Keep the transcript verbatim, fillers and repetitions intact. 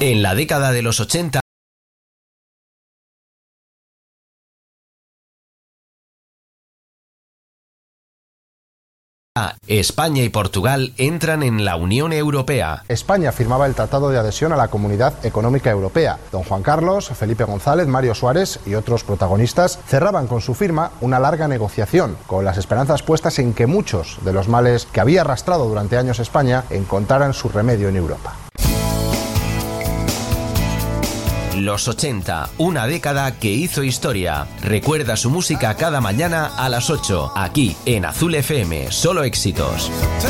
En la década de los ochenta, España y Portugal entran en la Unión Europea. España firmaba el Tratado de Adhesión a la Comunidad Económica Europea. Don Juan Carlos, Felipe González, Mario Suárez y otros protagonistas cerraban con su firma una larga negociación, con las esperanzas puestas en que muchos de los males que había arrastrado durante años España encontraran su remedio en Europa. Los ochenta, una década que hizo historia. Recuerda su música cada mañana a las ocho, aquí en Azul F M, solo éxitos.